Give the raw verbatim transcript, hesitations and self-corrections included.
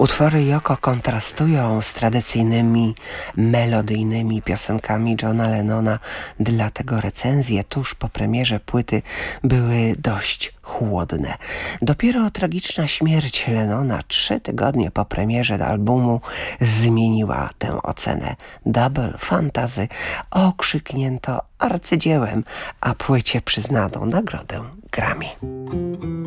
Utwory Yoko kontrastują z tradycyjnymi, melodyjnymi piosenkami Johna Lennona, dlatego recenzje tuż po premierze płyty były dość chłodne. Dopiero tragiczna śmierć Lennona trzy tygodnie po premierze albumu zmieniła tę ocenę. Double Fantasy okrzyknięto arcydziełem, a płycie przyznano nagrodę Grammy.